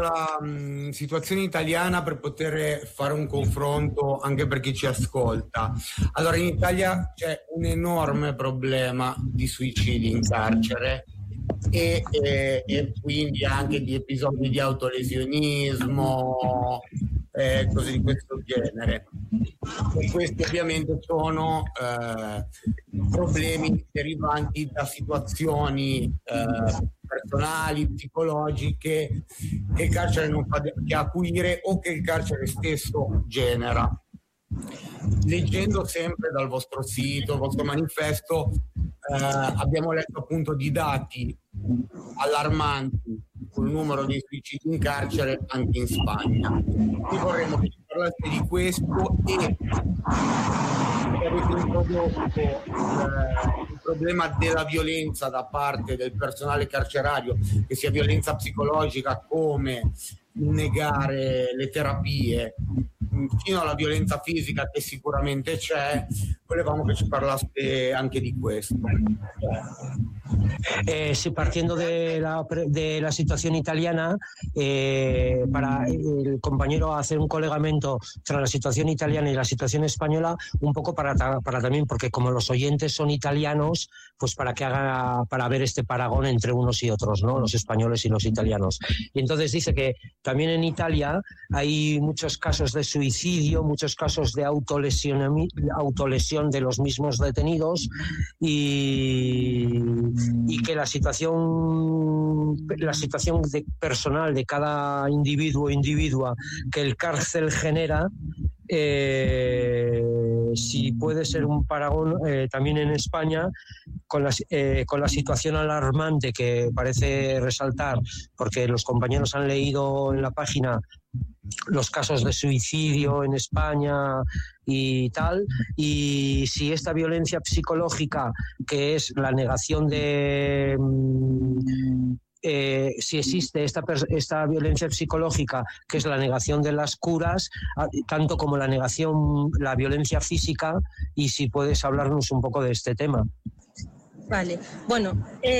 la situazione italiana per poter fare un confronto anche per chi ci ascolta. Allora, in Italia c'è un enorme problema di suicidi in carcere e quindi anche di episodi di autolesionismo, cose di questo genere. E questi ovviamente sono problemi derivanti da situazioni personali, psicologiche che il carcere non fa che acuire o che il carcere stesso genera. Leggendo sempre dal vostro sito, il vostro manifesto, abbiamo letto appunto di dati allarmanti sul numero di suicidi in carcere anche in Spagna. Qui vorremmo che ci parlaste di questo e avete introdotto il problema della violenza da parte del personale carcerario, che sia violenza psicologica come negare le terapie, fino alla violenza fisica che sicuramente c'è. Volevamo che ci parlaste anche di questo. Sí, partiendo de la situación italiana, para el compañero hacer un colegamiento entre la situación italiana y la situación española, un poco para también, porque como los oyentes son italianos, pues para ver este paragón entre unos y otros, ¿no? Los españoles y los italianos. Y entonces dice que también en Italia hay muchos casos de suicidio, muchos casos de autolesión de los mismos detenidos y que la situación personal de cada individua que el cárcel genera, si puede ser un paragón también en España con la situación alarmante que parece resaltar, porque los compañeros han leído en la página los casos de suicidio en España y tal, y si esta violencia psicológica, que es la negación de si existe esta violencia psicológica, que es la negación de las curas, tanto como la violencia física, y si puedes hablarnos un poco de este tema. Vale, bueno,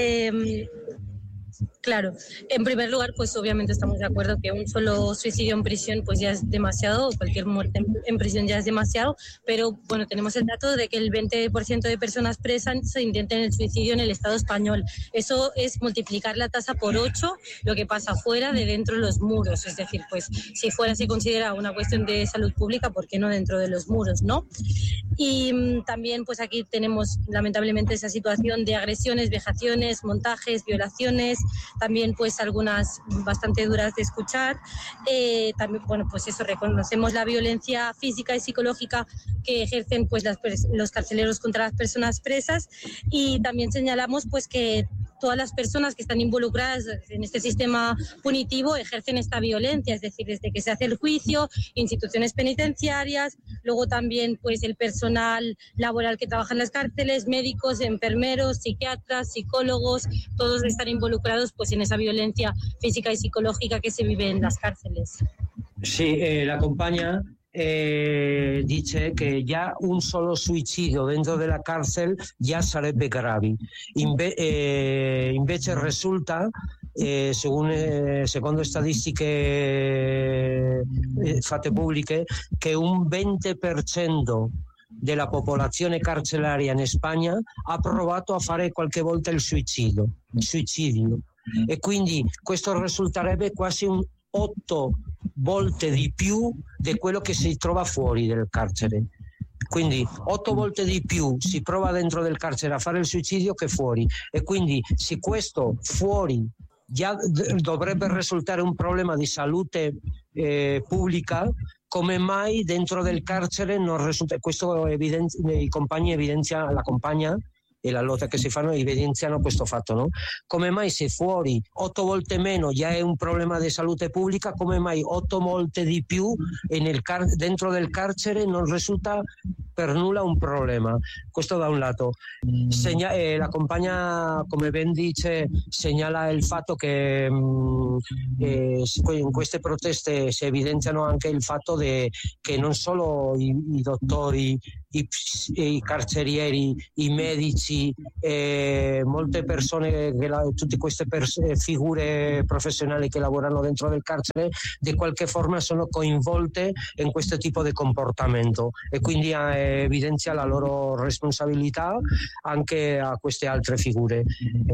claro, en primer lugar, pues obviamente estamos de acuerdo que un solo suicidio en prisión pues ya es demasiado, o cualquier muerte en prisión ya es demasiado, pero bueno, tenemos el dato de que el 20% de personas presas se intentan el suicidio en el Estado español. Eso es multiplicar la tasa por 8, lo que pasa fuera de dentro de los muros, es decir, pues si fuera se considera una cuestión de salud pública, ¿por qué no dentro de los muros, no? Y también pues aquí tenemos lamentablemente esa situación de agresiones, vejaciones, montajes, violaciones, también pues algunas bastante duras de escuchar. También, bueno, pues eso, reconocemos la violencia física y psicológica que ejercen pues los carceleros contra las personas presas, y también señalamos pues que todas las personas que están involucradas en este sistema punitivo ejercen esta violencia, es decir, desde que se hace el juicio, instituciones penitenciarias, luego también pues el personal laboral que trabaja en las cárceles, médicos, enfermeros, psiquiatras, psicólogos, todos están involucrados pues en esa violencia física y psicológica que se vive en las cárceles. Sí, la compañía dice que ya un solo suicidio dentro della cárcel già sarebbe gravi. Invece risulta, secondo statistiche fatte pubbliche, che un 20% della popolazione carceraria in Spagna ha provato a fare qualche volta il suicidio. E quindi questo risulterebbe quasi un 8 volte di più di quello che si trova fuori del carcere. Quindi 8 volte di più si prova dentro del carcere a fare il suicidio che fuori, e quindi se questo fuori già dovrebbe risultare un problema di salute pubblica, come mai dentro del carcere non risulta? Questo i compagni evidenzia, la compagna e la lotta che si fanno evidenziano questo fatto, no? Come mai se fuori 8 volte meno già è un problema di salute pubblica, come mai 8 volte di più dentro del carcere non risulta per nulla un problema? Questo da un lato. La compagna, come ben dice, segnala il fatto che in queste proteste si evidenziano anche il fatto che non solo i dottori i carcerieri, i medici, molte persone, tutte queste figure professionali che lavorano dentro del carcere, di qualche forma sono coinvolte in questo tipo di comportamento, e quindi evidenzia la loro responsabilità anche a queste altre figure.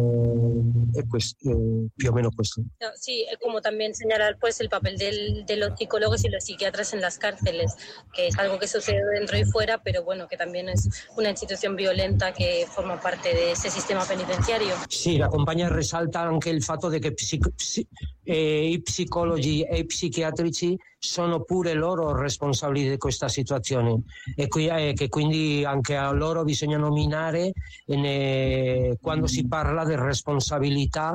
Più o meno questo. Sí, como también señalar pues el papel de los psicólogos y los psiquiatras en las cárceles, que es algo que sucede dentro y fuera, pero bueno, que también es una institución violenta che forma parte de ese sistema penitenziario. Sì, la compagna risalta anche il fatto che i psicologi e i psichiatrici sono pure loro responsabili di questa situazione, e che quindi anche a loro bisogna nominare quando si parla di responsabilità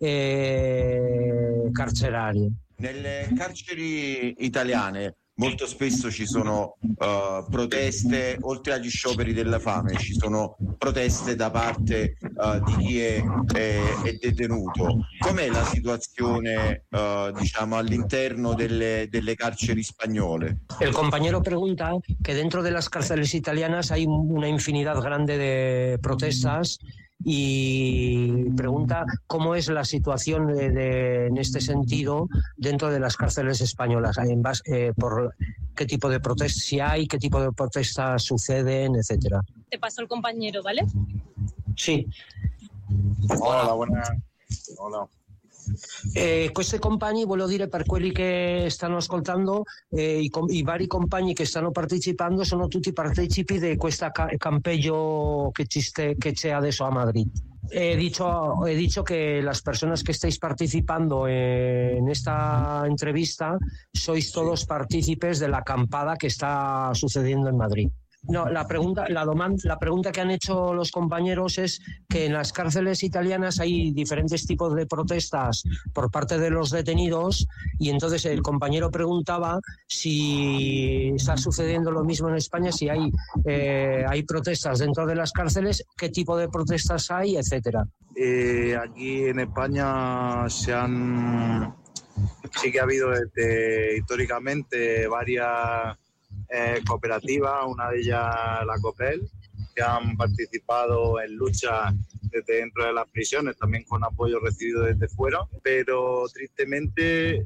carcerarie. Nelle carceri italiane molto spesso ci sono proteste, oltre agli scioperi della fame, ci sono proteste da parte di chi è detenuto. Com'è la situazione diciamo all'interno delle carceri spagnole? El compañero pregunta que dentro de las cárceles italianas hay una infinidad grande de protestas, y pregunta cómo es la situación en este sentido dentro de las cárceles españolas, por qué tipo de protestas, si hay, qué tipo de protestas suceden, etcétera. Te paso el compañero, ¿vale? Sí. Hola, buenas. Hola. Questi compagni, voglio dire, per quelli che stanno ascoltando, i vari compagni che stanno partecipando sono tutti partecipi di questo campeggio che c'è adesso a Madrid. He dicho que las personas que estáis participando en esta entrevista sois todos partícipes de la acampada que está sucediendo en Madrid. No, la pregunta que han hecho los compañeros es que en las cárceles italianas hay diferentes tipos de protestas por parte de los detenidos, y entonces el compañero preguntaba si está sucediendo lo mismo en España, si hay protestas dentro de las cárceles, qué tipo de protestas hay, etcétera. Aquí en España sí que ha habido históricamente varias cooperativas, una de ellas la COPEL, que han participado en luchas desde dentro de las prisiones, también con apoyo recibido desde fuera, pero tristemente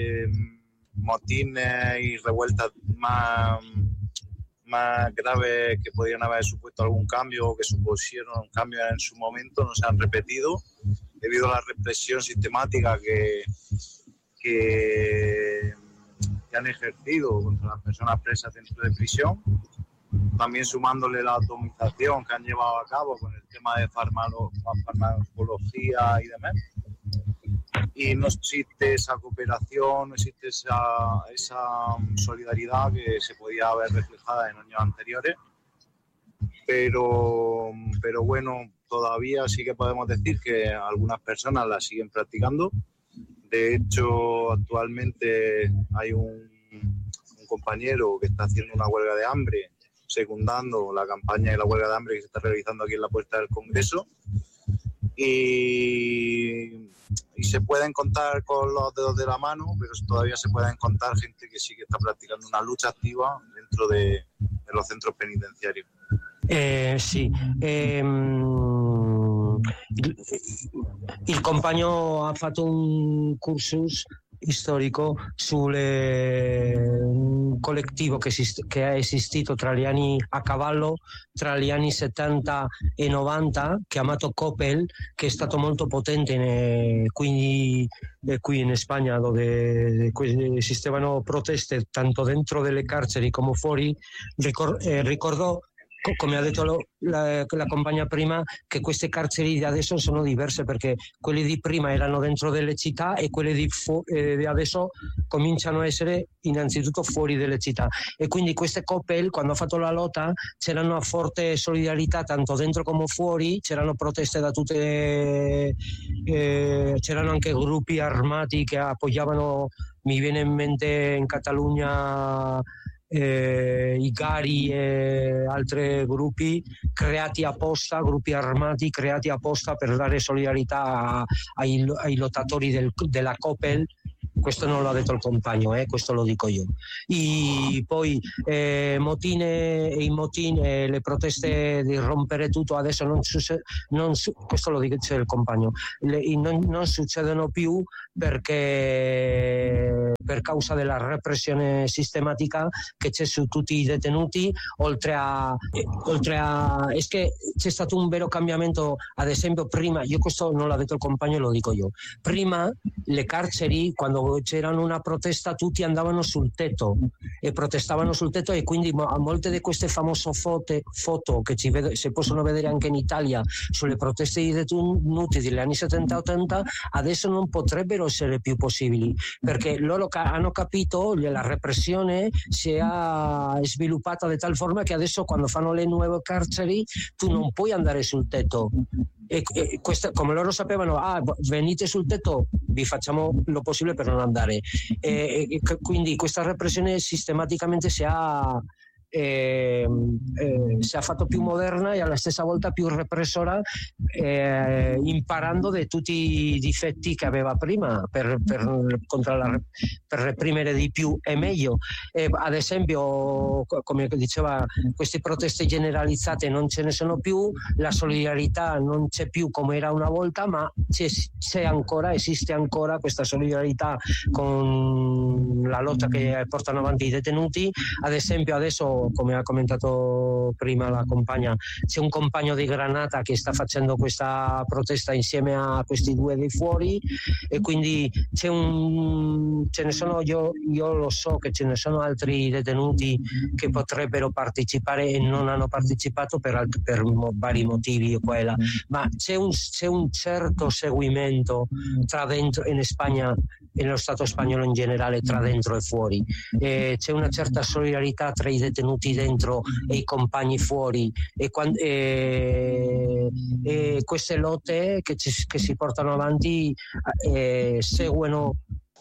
motines y revueltas más graves que podrían haber supuesto algún cambio o que supusieron un cambio en su momento no se han repetido debido a la represión sistemática que han ejercido contra las personas presas dentro de prisión, también sumándole la atomización que han llevado a cabo con el tema de farmacología y demás. Y no existe esa cooperación, no existe esa solidaridad que se podía haber reflejada en años anteriores. Pero bueno, todavía sí que podemos decir que algunas personas la siguen practicando. De hecho, actualmente hay un compañero que está haciendo una huelga de hambre, secundando la campaña de la huelga de hambre que se está realizando aquí en la puerta del Congreso. Y se pueden contar con los dedos de la mano, pero todavía se pueden contar gente que sí que está practicando una lucha activa dentro de los centros penitenciarios. Sì, il compagno ha fatto un cursus storico sul collettivo che è esistito tra gli anni a cavallo tra gli anni 70 e 90, chiamato COPEL, che è stato molto potente qui in Spagna, dove esistevano proteste tanto dentro delle carceri come fuori. Ricordò, come ha detto la compagna prima, che queste carceri di adesso sono diverse, perché quelle di prima erano dentro delle città e quelle di adesso cominciano a essere innanzitutto fuori delle città, e quindi queste COPEL, quando ha fatto la lotta, c'erano una forte solidarietà tanto dentro come fuori, c'erano proteste da tutte, c'erano anche gruppi armati che appoggiavano, mi viene in mente in Catalogna i Gari e altri gruppi creati apposta, gruppi armati creati apposta per dare solidarietà ai lottatori della COPEL, questo non l'ha detto il compagno, questo lo dico io. E poi i motini, le proteste di rompere tutto adesso questo lo dice il compagno, non succedono più perché per causa della repressione sistematica che c'è su tutti i detenuti, oltre a è che c'è stato un vero cambiamento. Ad esempio, prima, io questo non l'ha detto il compagno, lo dico io, prima le carceri, quando c'era una protesta, tutti andavano sul tetto e protestavano sul tetto, e quindi molte di queste famose foto che si possono vedere anche in Italia sulle proteste di detenuti degli anni 70-80 adesso non potrebbero essere più possibili, perché loro hanno capito che la repressione si è sviluppata di tal forma che adesso quando fanno le nuove carceri tu non puoi andare sul tetto, e come loro sapevano, venite sul tetto, vi facciamo lo possibile per non andare, e quindi questa repressione sistematicamente si è fatto più moderna e alla stessa volta più repressora, imparando di tutti i difetti che aveva prima per reprimere di più e meglio. Ad esempio, come diceva, queste proteste generalizzate non ce ne sono più, la solidarietà non c'è più come era una volta, ma esiste ancora questa solidarietà con la lotta che portano avanti i detenuti. Ad esempio adesso, come ha commentato prima la compagna, c'è un compagno di Granata che sta facendo questa protesta insieme a questi due di fuori, e quindi ce ne sono, io lo so che ce ne sono altri detenuti che potrebbero partecipare e non hanno partecipato per vari motivi qua e là, ma c'è un certo seguimento tra dentro in Spagna e nello Stato spagnolo in generale, tra dentro e fuori, c'è una certa solidarietà tra i detenuti dentro e i compagni fuori, e queste lotte che si portano avanti seguono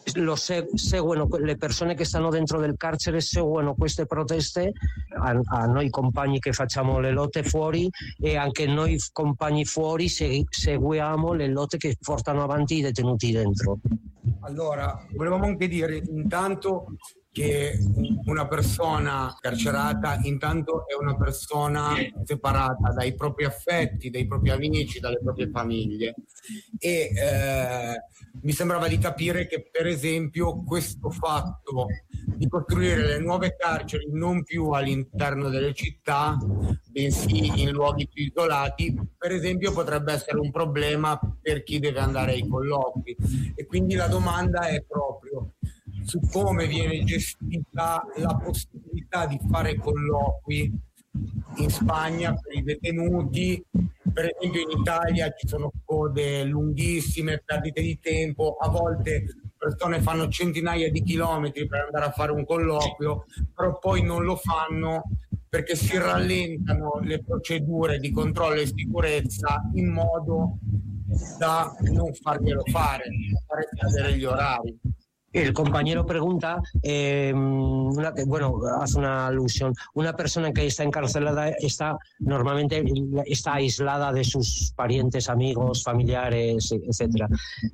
le persone che stanno dentro del carcere, seguono queste proteste a noi compagni che facciamo le lotte fuori, e anche noi compagni fuori seguiamo le lotte che portano avanti i detenuti dentro. Allora, volevamo anche dire intanto che una persona carcerata intanto è una persona separata dai propri affetti, dai propri amici, dalle proprie famiglie, e mi sembrava di capire che per esempio questo fatto di costruire le nuove carceri non più all'interno delle città, bensì in luoghi più isolati, per esempio potrebbe essere un problema per chi deve andare ai colloqui, e quindi la domanda è proprio su come viene gestita la possibilità di fare colloqui in Spagna per i detenuti. Per esempio in Italia ci sono code lunghissime, perdite di tempo, a volte persone fanno centinaia di chilometri per andare a fare un colloquio, però poi non lo fanno perché si rallentano le procedure di controllo e sicurezza in modo da non farglielo fare scadere gli orari. El compañero pregunta, hace una alusión. Una persona que está encarcelada normalmente está aislada de sus parientes, amigos, familiares, etcétera.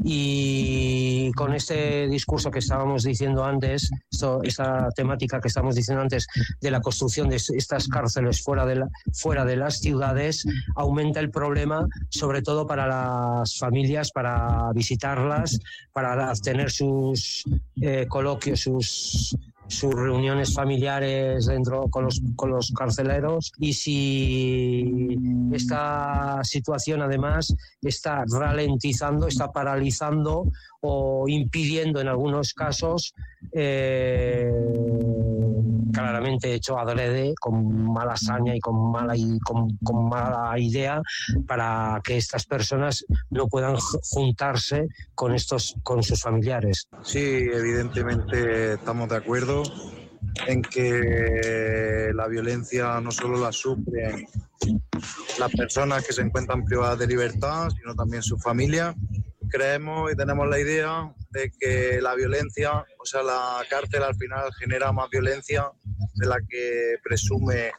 Y con este discurso que estábamos diciendo antes, esta temática que estábamos diciendo antes de la construcción de estas cárceles fuera de las ciudades, aumenta el problema, sobre todo para las familias, para visitarlas, para tener sus coloquios, sus reuniones familiares dentro con los carceleros. Y si esta situación además está ralentizando, está paralizando o impidiendo en algunos casos, claramente hecho adrede, con mala hazaña y con mala idea, para que estas personas no puedan juntarse con sus familiares. Sí, evidentemente estamos de acuerdo en que la violencia no solo la sufren las personas que se encuentran privadas de libertad, sino también su familia. Creemos y tenemos la idea de que la violencia, o sea, la cárcel al final genera más violencia de la que presume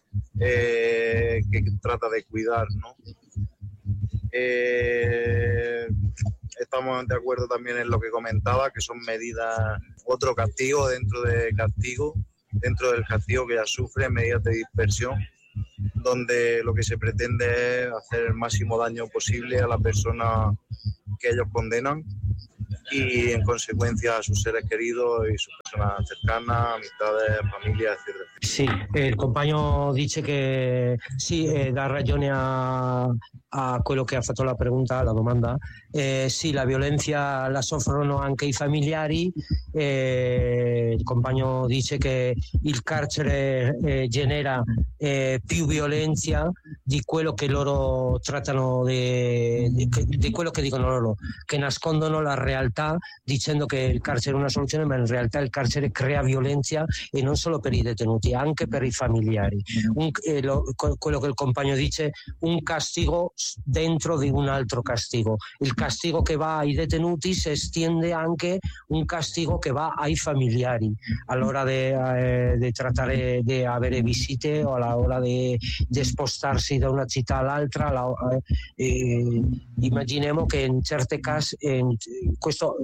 que trata de cuidar, ¿no? estamos de acuerdo también en lo que comentaba, que son medidas, otro castigo dentro del castigo que ya sufre, medidas de dispersión, donde lo que se pretende es hacer el máximo daño posible a la persona que ellos condenan y en consecuencia a sus seres queridos e sus personas cercanas, amistades, familia, eccetera. Sì, il compagno dice che sì, dà ragione a quello che ha fatto la domanda. Sì, la violenza la soffrono anche i familiari. Il compagno dice che il carcere genera più violenza di quello che loro trattano, di quello che dicono loro, che nascondono la realtà dicendo che il carcere è una soluzione, ma in realtà il carcere crea violenza e non solo per i detenuti, anche per i familiari. Quello che il compagno dice, un castigo dentro di un altro castigo. Il castigo che va ai detenuti si estende anche un castigo che va ai familiari all'ora di trattare, di avere visite o all'ora di spostarsi da una città all'altra. Immaginiamo che in certi casi questo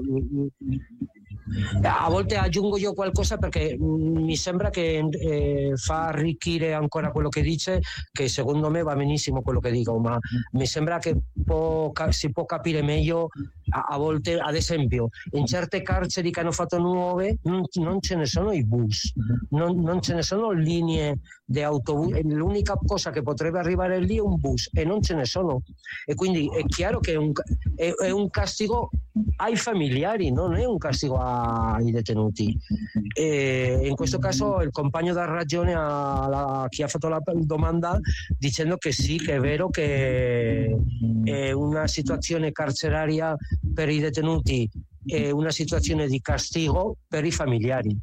a volte aggiungo io qualcosa perché mi sembra che fa arricchire ancora quello che dice, che secondo me va benissimo quello che dico, ma mi sembra che si può capire meglio a volte. Ad esempio, in certe carceri che hanno fatto nuove non ce ne sono i bus, non ce ne sono linee di autobus, l'unica cosa che potrebbe arrivare lì è un bus e non ce ne sono, e quindi è chiaro che è un castigo ai familiari, non è un castigo ai detenuti. E in questo caso il compagno dà ragione a chi ha fatto la domanda dicendo che sì, che è vero che è una situazione carceraria per i detenuti è una situazione di castigo per i familiari.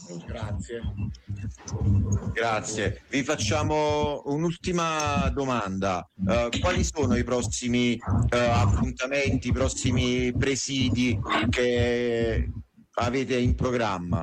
Grazie. Vi facciamo un'ultima domanda. Quali sono i prossimi appuntamenti, i prossimi presidi che avete in programma?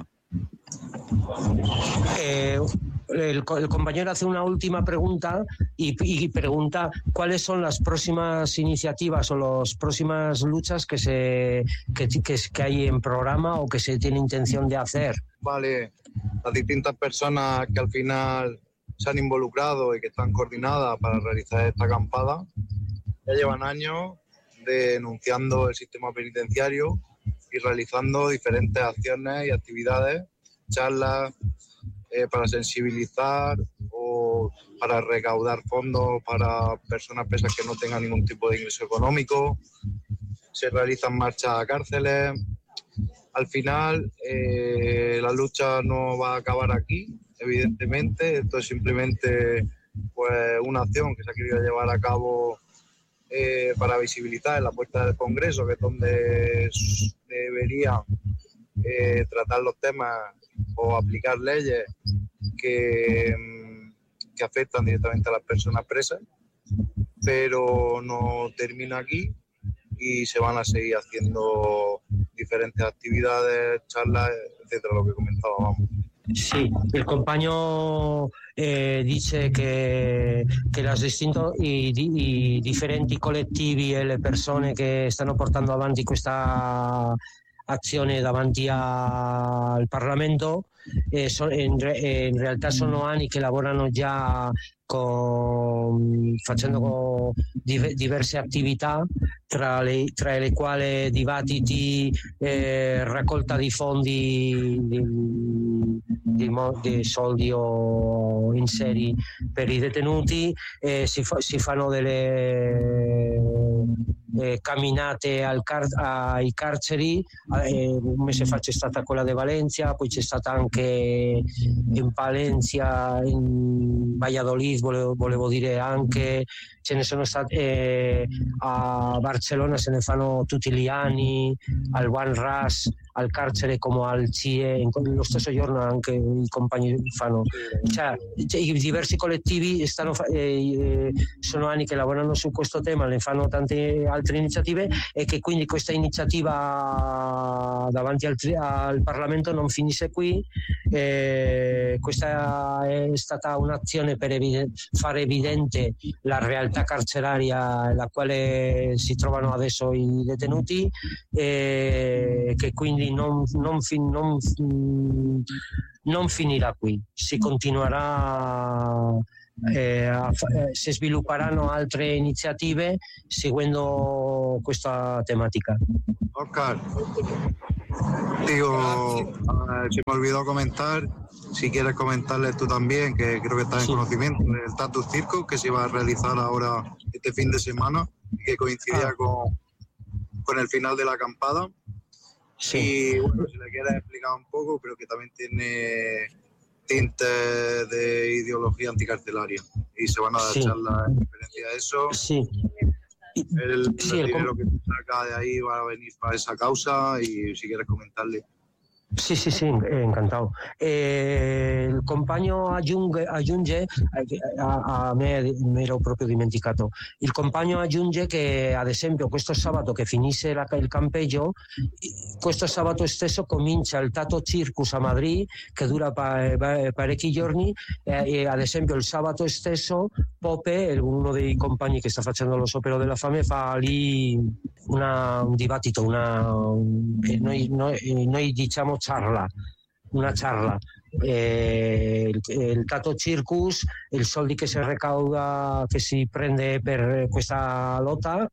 El compañero hace una última pregunta y pregunta cuáles son las próximas iniciativas o las próximas luchas que hay en programa o que se tiene intención de hacer. Vale, las distintas personas que al final se han involucrado y que están coordinadas para realizar esta acampada ya llevan años denunciando el sistema penitenciario y realizando diferentes acciones y actividades, charlas, para sensibilizar o para recaudar fondos para personas presas que no tengan ningún tipo de ingreso económico. Se realizan marchas a cárceles. Al final, la lucha no va a acabar aquí, evidentemente. Esto es simplemente pues, una acción que se ha querido llevar a cabo para visibilizar en la puerta del Congreso, que es donde debería tratar los temas o aplicar leyes que afectan directamente a las personas presas, pero no termina aquí y se van a seguir haciendo diferentes actividades, charlas, etcétera, lo que comentábamos. Sì, il compagno dice che i differenti collettivi e le persone che stanno portando avanti questa azione davanti al Parlamento in realtà sono anni che lavorano già facendo diverse attività tra le quali dibattiti, raccolta di fondi di soldi o in seri per i detenuti, si fanno delle camminate ai carceri. Un mese fa c'è stata quella di Valencia, poi c'è stata anche in Palencia, in Valladolid volevo dire anche, ce ne sono state a Barcellona, se ne fanno tutti gli anni, al One Ras al carcere come al CIE, lo stesso giorno anche i compagni fanno, cioè, i diversi collettivi sono anni che lavorano su questo tema, ne fanno tante altre iniziative, e che quindi questa iniziativa davanti al Parlamento non finisce qui. Questa è stata un'azione per fare evidente la realtà carceraria nella quale si trovano adesso i detenuti, che quindi non finirà qui, si continuerà, si svilupperanno altre iniziative seguendo questa tematica. Oscar, digo, se me olvidó comentar, si quieres comentarle tú también, que creo que estás en conocimiento del Tattoo Circus, que se va a realizar ahora este fin de semana, y que coincidía con el final de la acampada. Sí. Y bueno, si le quieres explicar un poco, creo que también tiene tintes de ideología anticarcelaria, y se van a dar charlas en referencia a eso. Sí. El dinero que se saca de ahí va a venir para esa causa, y si quieres comentarle. Sì, encantado. Il compagno aggiunge, a me ero proprio dimenticato, il compagno aggiunge che ad esempio questo sabato che finisce il campeggio, questo sabato stesso comincia il Tattoo Circus a Madrid, che dura parecchi giorni, e ad esempio il sabato stesso Pope, uno dei compagni che sta facendo lo sciopero della fame, fa lì un dibattito, noi diciamo una charla. Il Tattoo Circus, i soldi che si recauda, che si prende per questa lotta,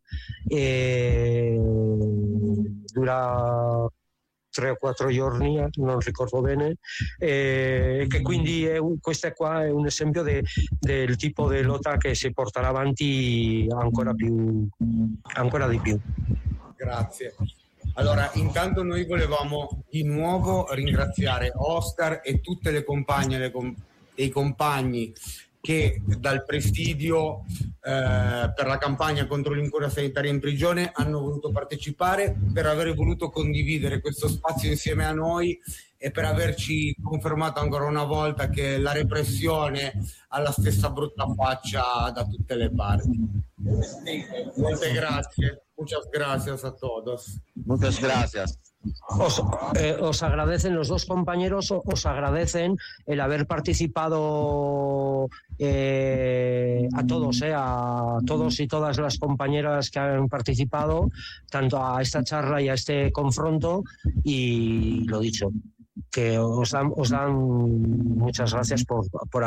dura 3 o 4 giorni, non ricordo bene, che quindi questo qua è un esempio del tipo di lotta che si porterà avanti ancora di più. Grazie. Allora, intanto noi volevamo di nuovo ringraziare Oscar e tutte le compagne e i compagni che dal presidio per la campagna contro l'incuria sanitaria in prigione hanno voluto partecipare, per aver voluto condividere questo spazio insieme a noi e per averci confermato ancora una volta che la repressione ha la stessa brutta faccia da tutte le parti. Molte grazie. Muchas gracias a todos. Muchas gracias. Os agradecen los dos compañeros, os agradecen el haber participado a todos y todas las compañeras que han participado, tanto a esta charla y a este confronto, y lo dicho, que os dan muchas gracias por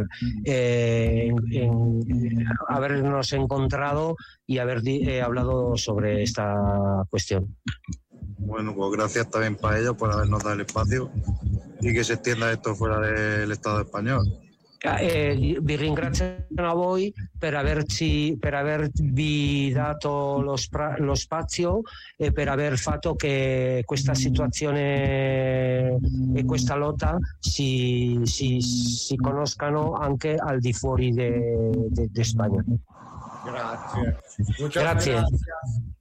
habernos encontrado y haber hablado sobre esta cuestión. Bueno, pues gracias también para ellos por habernos dado el espacio y que se extienda esto fuera del Estado español. Vi ringrazio a voi per avervi dato lo spazio e per aver fatto che questa situazione e questa lotta si conoscano anche al di fuori di Spagna. Grazie. Grazie.